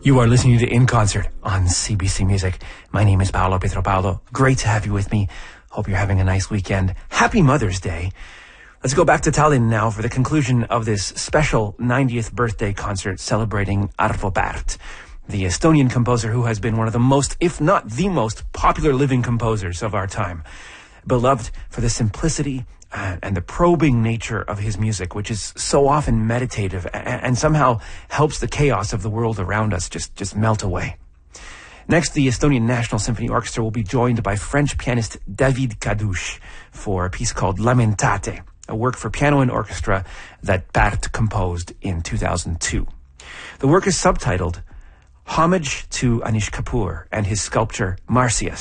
You are listening to In Concert on CBC Music. My name is Paolo Pietropalo. Great to have you with me. Hope you're having a nice weekend. Happy Mother's Day. Let's go back to Tallinn now for the conclusion of this special 90th birthday concert celebrating Arvo Pärt, the Estonian composer who has been one of the most, if not the most, popular living composers of our time. Beloved for the simplicity and the probing nature of his music, which is so often meditative and somehow helps the chaos of the world around us just melt away. Next, the Estonian National Symphony Orchestra will be joined by French pianist David Kadouche for a piece called Lamentate, a work for piano and orchestra that Pärt composed in 2002. The work is subtitled Homage to Anish Kapoor and his sculpture Marsyas.